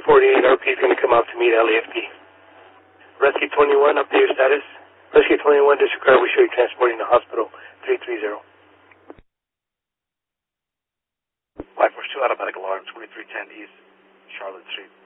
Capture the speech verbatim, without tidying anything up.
forty-eight, R P is going to come out to meet L A F D. Rescue twenty-one, update your status. Rescue twenty-one, disregard, we show you transporting to hospital three three zero. Life Force two, automatic alarm, twenty-three ten East Charlotte Street.